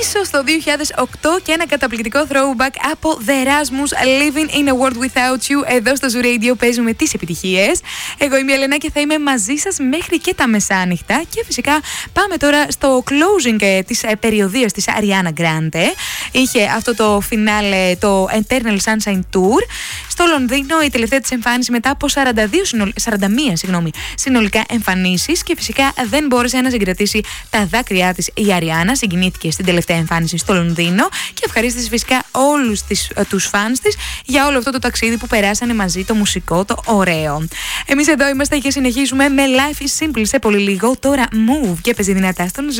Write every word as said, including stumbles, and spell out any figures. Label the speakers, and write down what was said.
Speaker 1: πίσω στο δύο χιλιάδες οκτώ και ένα καταπληκτικό throwback από The Erasmus, Living in a World Without You. Εδώ στο Zoo Radio παίζουμε τις επιτυχίες. Εγώ είμαι η Ελένα και θα είμαι μαζί σας μέχρι και τα μεσάνυχτα. Και φυσικά πάμε τώρα στο closing της περιοδίας της Ariana Grande. Είχε αυτό το φινάλε, το Eternal Sunshine Tour στο Λονδίνο, η τελευταία της εμφάνιση μετά από σαράντα δύο, σαράντα μία συγγνώμη, συνολικά εμφανίσεις, και φυσικά δεν μπόρεσε να συγκρατήσει τα δάκρυά της η Αριάννα. Συγκινήθηκε στην τελευταία εμφάνιση στο Λονδίνο και ευχαρίστησε φυσικά όλους τις, τους φανς της για όλο αυτό το ταξίδι που περάσανε μαζί, το μουσικό, το ωραίο. Εμείς εδώ είμαστε και συνεχίζουμε με Life is Simple σε πολύ λίγο. Τώρα Move και παίζει δυνατά στον